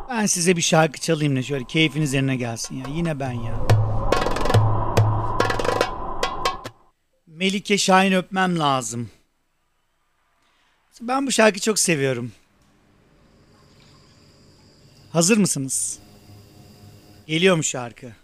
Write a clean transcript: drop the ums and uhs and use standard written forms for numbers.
Ben size bir şarkı çalayım da şöyle keyfiniz yerine gelsin ya. Yine ben ya. Melike Şahin öpmem lazım. Ben bu şarkıyı çok seviyorum. Hazır mısınız? Geliyor mu şarkı?